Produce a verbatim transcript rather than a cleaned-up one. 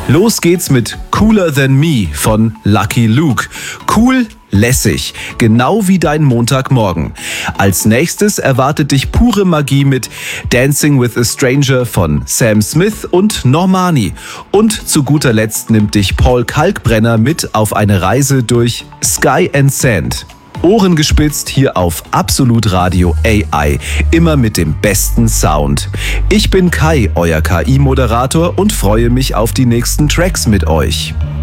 Los geht's mit Cooler Than Me von Lucky Luke. Cool, lässig, genau wie dein Montagmorgen. Als nächstes erwartet dich pure Magie mit Dancing with a Stranger von Sam Smith und Normani. Und zu guter Letzt nimmt dich Paul Kalkbrenner mit auf eine Reise durch Sky and Sand. Ohren gespitzt hier auf Absolut Radio A I, immer mit dem besten Sound. Ich bin Kai, euer K I-Moderator und freue mich auf die nächsten Tracks mit euch.